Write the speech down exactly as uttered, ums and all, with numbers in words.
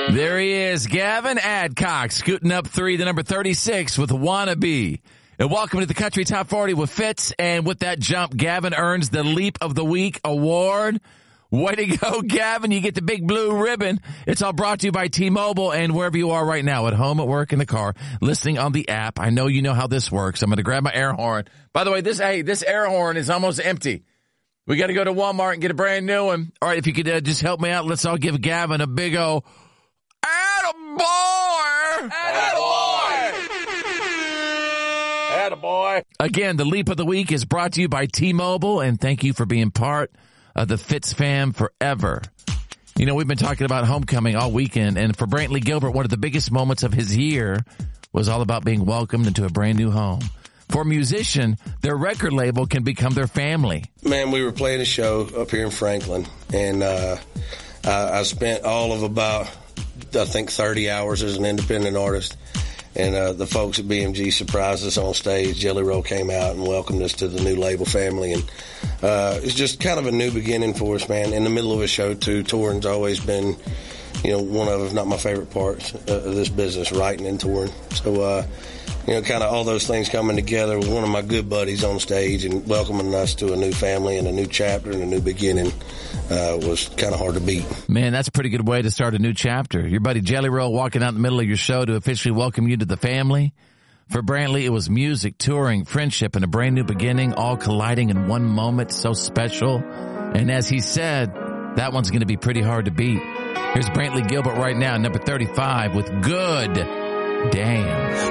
There he is, Gavin Adcock, scooting up three to number thirty-six with Wannabe. And welcome to the Country Top forty with Fitz. And with that jump, Gavin earns the Leap of the Week award. Way to go, Gavin. You get the big blue ribbon. It's all brought to you by T-Mobile and wherever you are right now, at home, at work, in the car, listening on the app. I know you know how this works. I'm going to grab my air horn. By the way, this hey, this air horn is almost empty. We got to go to Walmart and get a brand new one. All right, if you could uh, just help me out, let's all give Gavin a big old attaboy. Attaboy. Attaboy. Again, the Leap of the Week is brought to you by T-Mobile, and thank you for being part of the Fitz fam forever. You know, we've been talking about homecoming all weekend, and for Brantley Gilbert, one of the biggest moments of his year was all about being welcomed into a brand new home. For a musician, their record label can become their family. Man, we were playing a show up here in Franklin, and uh, I, I spent all of about, I think, thirty hours as an independent artist. And uh, the folks at B M G surprised us on stage. Jelly Roll came out and welcomed us to the new label family. And uh, it's just kind of a new beginning for us, man. In the middle of a show, too. Touring's always been, you know, one of, if not my favorite parts of this business, writing and touring. So, uh, you know, kind of all those things coming together with one of my good buddies on stage and welcoming us to a new family and a new chapter and a new beginning uh, was kind of hard to beat. Man, that's a pretty good way to start a new chapter. Your buddy Jelly Roll walking out in the middle of your show to officially welcome you to the family. For Brantley, it was music, touring, friendship, and a brand new beginning, all colliding in one moment so special. And as he said, that one's going to be pretty hard to beat. Here's Brantley Gilbert right now, number thirty-five, with Good Damn.